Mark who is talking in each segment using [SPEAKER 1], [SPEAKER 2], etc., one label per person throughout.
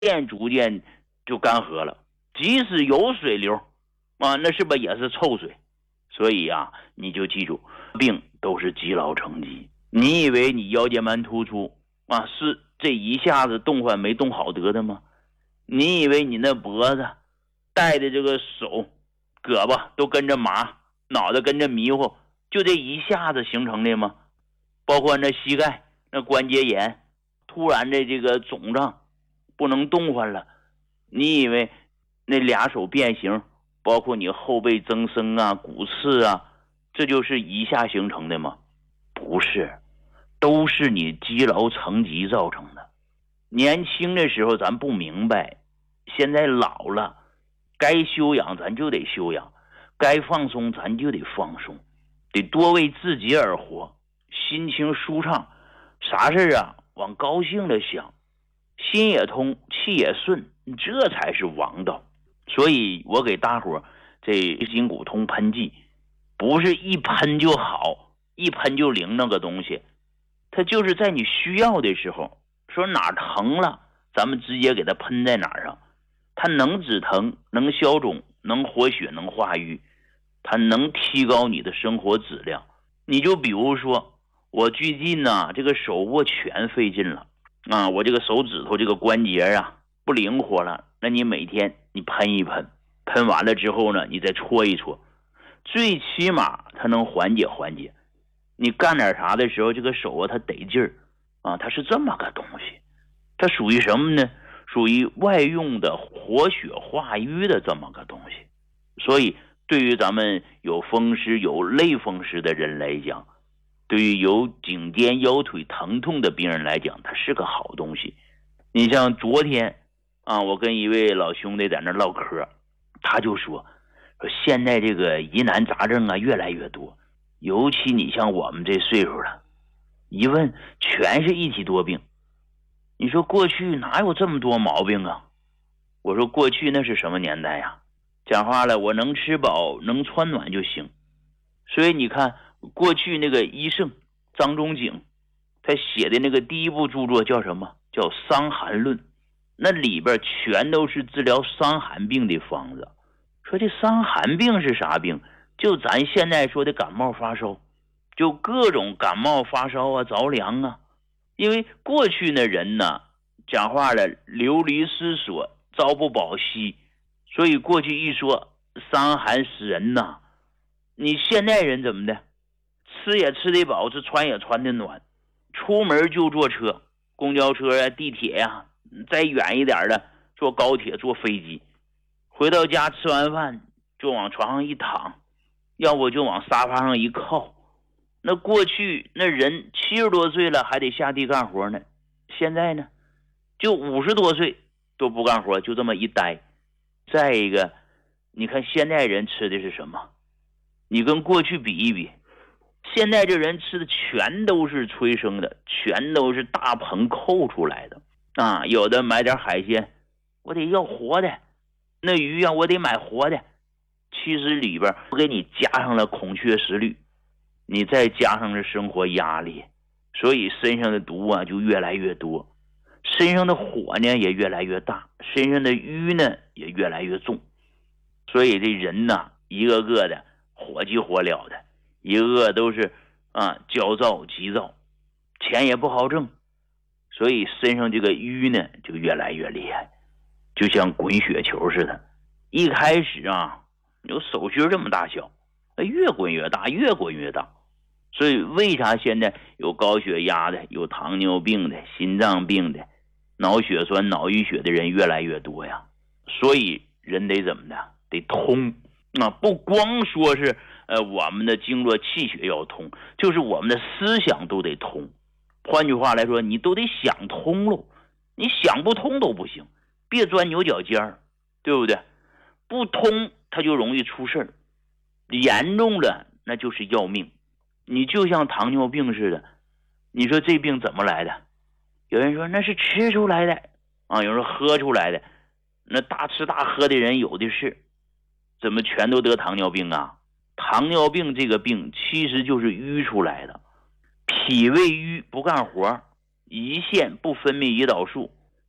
[SPEAKER 1] 逐渐就干涸了。即使有水流啊，那是不是也是臭水？所以啊，你就记住，病都是积劳成疾。你以为你腰间盘突出啊，是这一下子动换没动好得的吗？你以为你那脖子带的这个手胳膊都跟着麻，脑袋跟着迷糊，就这一下子形成的吗？包括那膝盖那关节炎突然的这个肿胀不能动换了，你以为那俩手变形，包括你后背增生啊、骨刺啊，这就是一下形成的吗？不是，都是你积劳成疾造成的。年轻的时候咱不明白，现在老了，该休养咱就得休养，该放松咱就得放松，得多为自己而活，心情舒畅，啥事啊往高兴了想，心也通，气也顺，这才是王道。所以我给大伙这筋骨通喷剂，不是一喷就好，一喷就灵那个东西，它就是在你需要的时候，说哪疼了，咱们直接给它喷在哪上。它能止疼，能消肿，能活血，能化瘀，它能提高你的生活质量。你就比如说，我最近呢，这个手握拳费劲了啊，我这个手指头这个关节啊不灵活了，那你每天你喷一喷，喷完了之后呢，你再搓一搓，最起码它能缓解缓解。你干点啥的时候，这个手啊它得劲儿啊，它是这么个东西。它属于什么呢？属于外用的活血化瘀的这么个东西。所以对于咱们有风湿有类风湿的人来讲，对于有颈肩腰腿疼痛的病人来讲，它是个好东西。你像昨天啊，我跟一位老兄弟在那唠嗑，他就说现在这个疑难杂症啊越来越多，尤其你像我们这岁数了，一问全是一体多病。你说过去哪有这么多毛病啊？我说过去那是什么年代呀？讲话了，我能吃饱能穿暖就行。所以你看过去那个医圣张仲景，他写的那个第一部著作叫什么？叫《伤寒论》，那里边全都是治疗伤寒病的方子。说这伤寒病是啥病？就咱现在说的感冒发烧，就各种感冒发烧啊、着凉啊。因为过去的人呢，讲话了流离失所，朝不保夕，所以过去一说伤寒死人呐。你现代人怎么的？吃也吃得饱，这穿也穿得暖，出门就坐车，公交车啊、地铁呀，再远一点的坐高铁、坐飞机。回到家吃完饭就往床上一躺，要不就往沙发上一靠。那过去那人70多岁了还得下地干活呢，现在呢就50多岁都不干活，就这么一待。再一个，你看现在人吃的是什么？你跟过去比一比，现在这人吃的全都是催生的，全都是大棚扣出来的啊！有的买点海鲜，我得要活的，那鱼啊我得买活的。其实里边给你加上了孔雀石绿，你再加上这生活压力，所以身上的毒啊就越来越多，身上的火呢也越来越大，身上的瘀呢也越来越重。所以这人呢，一个个的火急火燎的，一个个都是焦躁急躁，钱也不好挣，所以身上这个瘀呢就越来越厉害，就像滚雪球似的。一开始啊有手心这么大小，越滚越大，越滚越大。所以为啥现在有高血压的，有糖尿病的，心脏病的，脑血栓脑淤血的人越来越多呀？所以人得怎么的？得通啊！不光说是我们的经络气血要通，就是我们的思想都得通。换句话来说，你都得想通喽，你想不通都不行，别钻牛角尖儿，对不对？不通它就容易出事儿，严重了那就是要命。你就像糖尿病似的，你说这病怎么来的？有人说那是吃出来的啊，有人喝出来的，那大吃大喝的人有的是，怎么全都得糖尿病啊？糖尿病这个病其实就是淤出来的，脾胃瘀不干活，胰腺不分泌胰岛素，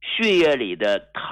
[SPEAKER 1] 血液里的